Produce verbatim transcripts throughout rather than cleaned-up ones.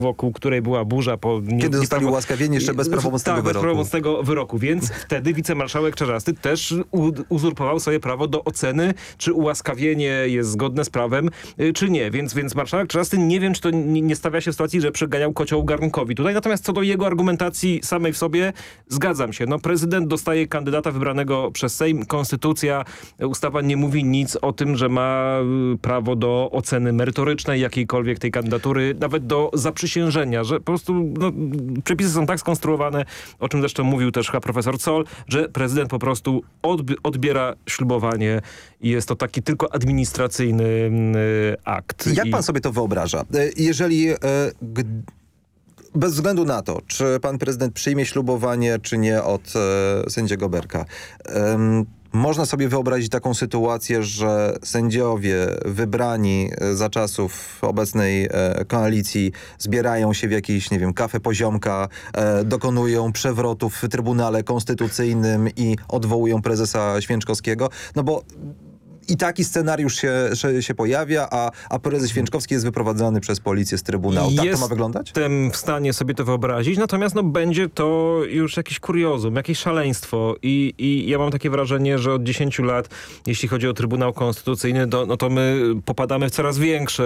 wokół której była burza po... Nie, Kiedy nie zostali prawo... ułaskawieni jeszcze bez prawomocnego tak, wyroku. bez prawomocnego wyroku, więc wtedy wicemarszałek Czarzasty też u, uzurpował sobie prawo do oceny, czy ułaskawienie jest zgodne z prawem, y, czy nie. Więc, więc marszałek Czarzasty nie wiem, czy to nie, nie stawia się w sytuacji, że przeganiał kocioł garnkowi. Tutaj natomiast co do jego argumentacji samej w sobie, zgadzam się. No, prezydent dostaje kandydata wybranego przez Sejm. Konstytucja, ustawa nie mówi nic o tym, że ma prawo do oceny merytorycznej jakiejkolwiek tej kandydatury, nawet do zaprzysiężenia, że po prostu no, przepisy są tak skonstruowane, o czym zresztą mówił też chyba profesor Zoll, że prezydent po prostu odbi- odbiera ślubowanie i jest to taki tylko administracyjny y, akt. Jak I... pan sobie to wyobraża? Jeżeli... Y, g- Bez względu na to, czy pan prezydent przyjmie ślubowanie, czy nie od e, sędziego Berka. Um, można sobie wyobrazić taką sytuację, że sędziowie wybrani za czasów obecnej e, koalicji zbierają się w jakiejś, nie wiem, kafe Poziomka, e, dokonują przewrotów w Trybunale Konstytucyjnym i odwołują prezesa Święczkowskiego. No bo i taki scenariusz się, się, się pojawia, a, a prezes Święczkowski jest wyprowadzany przez policję z Trybunału. Tak to ma wyglądać? Jestem w stanie sobie to wyobrazić, natomiast no, będzie to już jakieś kuriozum, jakieś szaleństwo i, i ja mam takie wrażenie, że od dziesięciu lat, jeśli chodzi o Trybunał Konstytucyjny, do, no to my popadamy w coraz większe,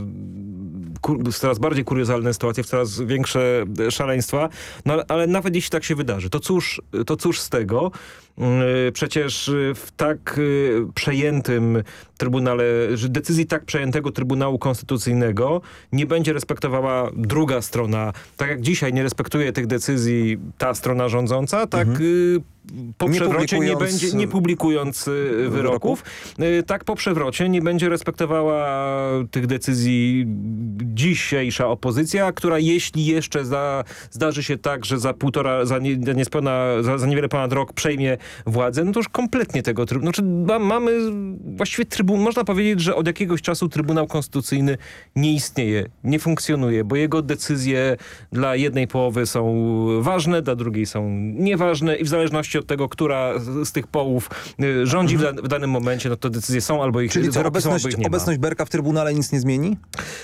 w coraz bardziej kuriozalne sytuacje, w coraz większe szaleństwa, no ale nawet jeśli tak się wydarzy, to cóż, to cóż z tego? Przecież w tak przejętym Trybunale, że decyzji tak przejętego Trybunału Konstytucyjnego nie będzie respektowała druga strona. Tak jak dzisiaj nie respektuje tych decyzji ta strona rządząca, tak mhm. po nie przewrocie nie będzie, nie publikując wyroków, wyroków, tak po przewrocie nie będzie respektowała tych decyzji dzisiejsza opozycja, która jeśli jeszcze za, zdarzy się tak, że za półtora, za, nie, niespełna, za, za niewiele ponad rok przejmie władzę, no to już kompletnie tego trybu. Znaczy, mamy właściwie trybun, można powiedzieć, że od jakiegoś czasu Trybunał Konstytucyjny nie istnieje, nie funkcjonuje, bo jego decyzje dla jednej połowy są ważne, dla drugiej są nieważne i w zależności od tego, która z tych połów y, rządzi mhm. w, da, w danym momencie, no to decyzje są albo ich, Czyli co, obecność, są, albo ich nie obecność ma. Berka w Trybunale nic nie zmieni?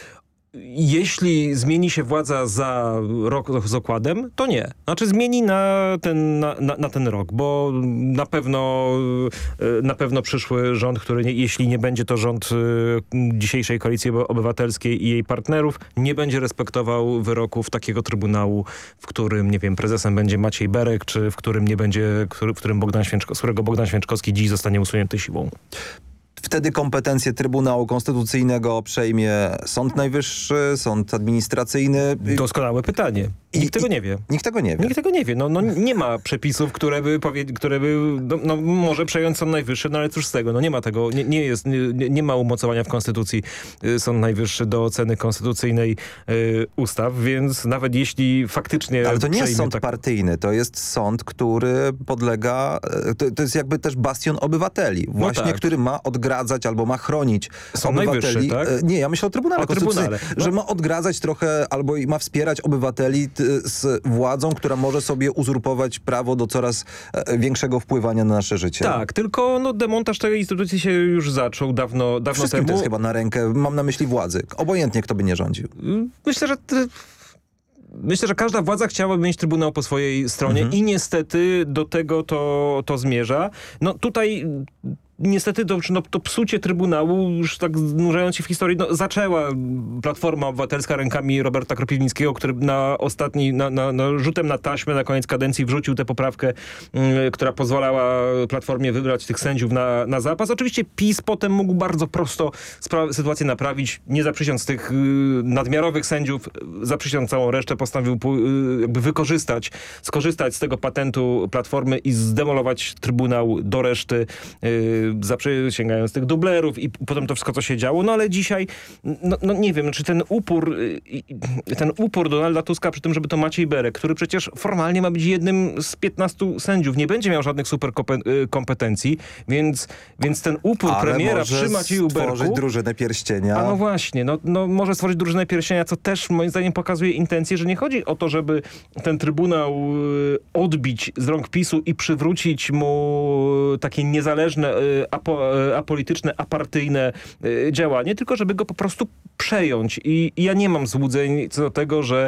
Jeśli zmieni się władza za rok z okładem, to nie. Znaczy zmieni na ten, na, na, na ten rok, bo na pewno na pewno przyszły rząd, który nie, jeśli nie będzie to rząd dzisiejszej Koalicji Obywatelskiej i jej partnerów, nie będzie respektował wyroków takiego Trybunału, w którym, nie wiem, prezesem będzie Maciej Berek, czy w którym nie będzie, który, w którym Bogdan Święczko, z którego Bogdan Święczkowski dziś zostanie usunięty siłą. Wtedy kompetencje Trybunału Konstytucyjnego przejmie Sąd Najwyższy, Sąd Administracyjny. Doskonałe pytanie. I, nikt tego nie wie. Nikt tego nie wie. Nikt tego nie wie. No, no nie ma przepisów, które by, powie, które by no, no, może przejąć Sąd Najwyższy, no ale cóż z tego? No nie ma tego. Nie, nie, jest, nie, nie ma umocowania w Konstytucji y, Sąd Najwyższy do oceny konstytucyjnej y, ustaw, więc nawet jeśli faktycznie... Ale to nie jest sąd tak... partyjny. To jest sąd, który podlega... To, to jest jakby też bastion obywateli. Właśnie, no tak. który ma odgradzać albo ma chronić Sąd obywateli. Tak? Nie, ja myślę o Trybunale o Konstytucyjnym. Trybunale. No. Że ma odgradzać trochę albo ma wspierać obywateli z władzą, która może sobie uzurpować prawo do coraz większego wpływania na nasze życie. Tak, tylko no, demontaż tej instytucji się już zaczął dawno, dawno Wszystkim temu. to jest chyba na rękę. Mam na myśli władzy. Obojętnie, kto by nie rządził. Myślę, że... Ty... Myślę, że każda władza chciałaby mieć Trybunał po swojej stronie mhm. i niestety do tego to, to zmierza. No tutaj... Niestety to, no, to psucie Trybunału, już tak znużając się w historii, no, zaczęła Platforma Obywatelska rękami Roberta Kropiwnickiego, który na ostatni, na, na, na rzutem na taśmę na koniec kadencji wrzucił tę poprawkę, y, która pozwalała Platformie wybrać tych sędziów na, na zapas. Oczywiście PiS potem mógł bardzo prosto spra- sytuację naprawić, nie zaprzysiąc tych y, nadmiarowych sędziów, zaprzysiąc całą resztę, postanowił y, jakby wykorzystać, skorzystać z tego patentu Platformy i zdemolować Trybunał do reszty, y, zaprzysięgając tych dublerów i potem to wszystko, co się działo. No ale dzisiaj, no, no nie wiem, czy ten upór, ten upór Donalda Tuska przy tym, żeby to Maciej Berek, który przecież formalnie ma być jednym z piętnastu sędziów, nie będzie miał żadnych super kompetencji, więc, więc ten upór ale premiera może przy Macieju Berku... stworzyć drużynę pierścienia. A no właśnie, no, no może stworzyć drużynę pierścienia, co też moim zdaniem pokazuje intencję, że nie chodzi o to, żeby ten Trybunał odbić z rąk PiSu i przywrócić mu takie niezależne apo, e, apolityczne, apartyjne e, działanie, tylko żeby go po prostu przejąć. I, I ja nie mam złudzeń co do tego, że